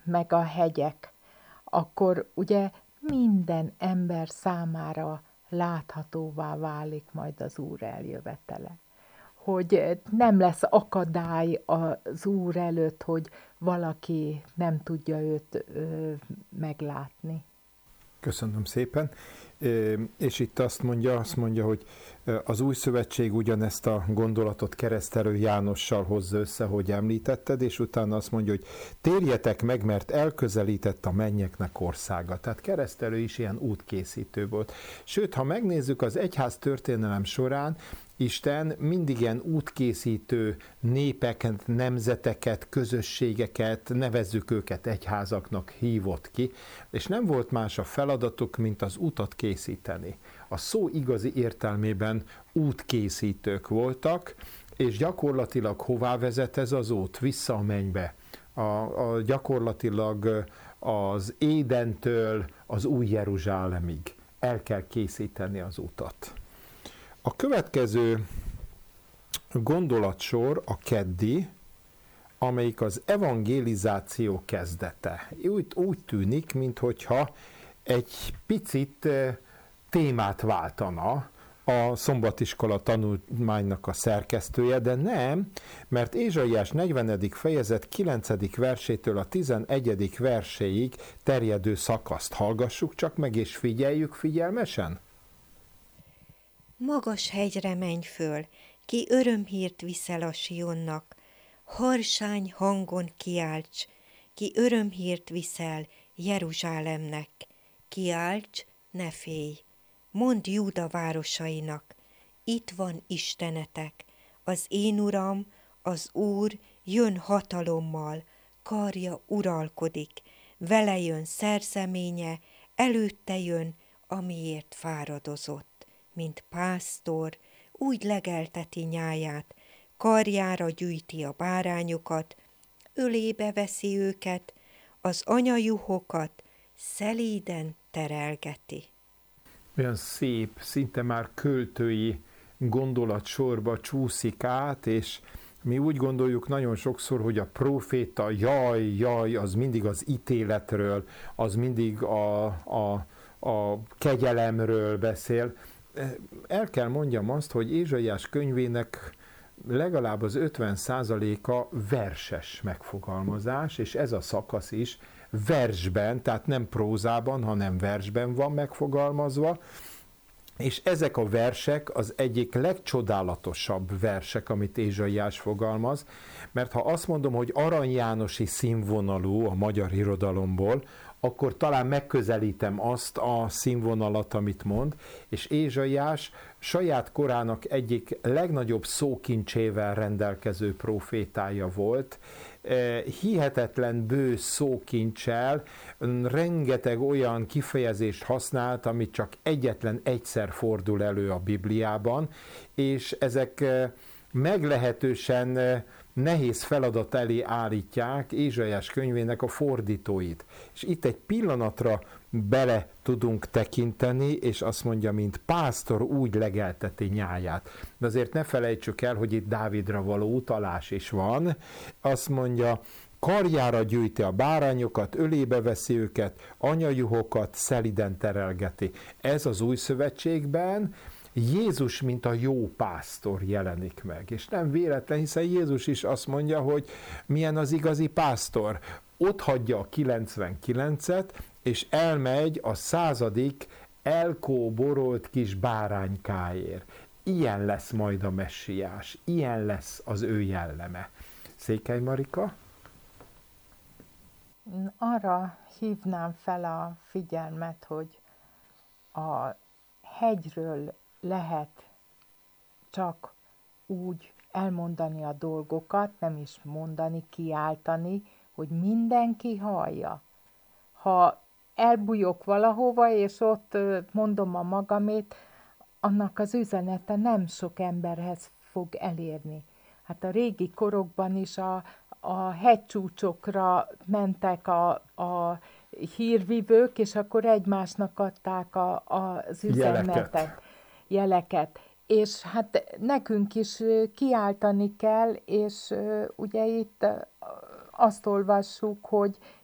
meg a hegyek, akkor ugye minden ember számára láthatóvá válik majd az Úr eljövetele. Hogy nem lesz akadály az Úr előtt, hogy valaki nem tudja őt meglátni. Köszönöm szépen. És itt azt mondja, hogy az új szövetség ugyanezt a gondolatot Keresztelő Jánossal hozza össze, hogy említetted, és utána azt mondja, hogy térjetek meg, mert elközelített a mennyeknek országa. Tehát Keresztelő is ilyen útkészítő volt. Sőt, ha megnézzük az egyház történelem során, Isten mindig ilyen útkészítő népeket, nemzeteket, közösségeket, nevezzük őket egyházaknak, hívott ki, és nem volt más a feladatuk, mint az utat készíteni. A szó igazi értelmében útkészítők voltak, és gyakorlatilag hová vezet ez az út? Vissza a mennybe. Gyakorlatilag az Édentől az új Jeruzsálemig el kell készíteni az utat. A következő gondolatsor a keddi, amelyik az evangelizáció kezdete. Úgy tűnik, minthogyha egy picit témát váltana a Szombatiskola tanulmánynak a szerkesztője, de nem, mert Ézsaiás 40. fejezet 9. versétől a 11. verséig terjedő szakaszt hallgassuk csak meg, és figyeljük figyelmesen. Magas hegyre menj föl, ki örömhírt viszel a Sionnak, harsány hangon kiálts, ki örömhírt viszel Jeruzsálemnek, kiálts, ne félj, mondd Júda városainak, itt van Istenetek, az én Uram, az Úr jön hatalommal, karja uralkodik, vele jön szerzeménye, előtte jön, amiért fáradozott. Mint pásztor, úgy legelteti nyáját, karjára gyűjti a bárányokat, ölébe veszi őket, az anyajuhokat szelíden terelgeti. Olyan szép, szinte már költői gondolatsorba csúszik át, és mi úgy gondoljuk nagyon sokszor, hogy a próféta jaj, az mindig az ítéletről, az mindig a kegyelemről beszél. El kell mondjam azt, hogy Ézsaiás könyvének legalább az 50%-a verses megfogalmazás, és ez a szakasz is versben, tehát nem prózában, hanem versben van megfogalmazva, és ezek a versek az egyik legcsodálatosabb versek, amit Ézsaiás fogalmaz, mert ha azt mondom, hogy Arany Jánosi színvonalú a magyar irodalomból, akkor talán megközelítem azt a színvonalat, amit mond, és Ézsaiás saját korának egyik legnagyobb szókincsével rendelkező profétája volt, hihetetlen bő szókincsel, rengeteg olyan kifejezést használt, amit csak egyetlen egyszer fordul elő a Bibliában, és ezek meglehetősen nehéz feladat elé állítják Ézsaiás könyvének a fordítóit. És itt egy pillanatra bele tudunk tekinteni, és azt mondja, mint pásztor úgy legelteti nyáját. De azért ne felejtsük el, hogy itt Dávidra való utalás is van. Azt mondja, karjára gyűjti a bárányokat, ölébe veszi őket, anyajuhokat szeliden terelgeti. Ez az új szövetségben Jézus, mint a jó pásztor jelenik meg. És nem véletlen, hiszen Jézus is azt mondja, hogy milyen az igazi pásztor. Ott hagyja a 99-et, és elmegy a 100. elkóborolt kis báránykáért. Ilyen lesz majd a messiás, ilyen lesz az ő jelleme. Székely Marika? Arra hívnám fel a figyelmet, hogy a hegyről lehet csak úgy elmondani a dolgokat, nem is mondani, kiáltani, hogy mindenki hallja. Ha elbújok valahova, és ott mondom a magamét, annak az üzenete nem sok emberhez fog elérni. Hát a régi korokban is a hegycsúcsokra mentek a hírvivők, és akkor egymásnak adták az üzenetet, jeleket. És hát nekünk is kiáltani kell, és ugye itt azt olvassuk, hogy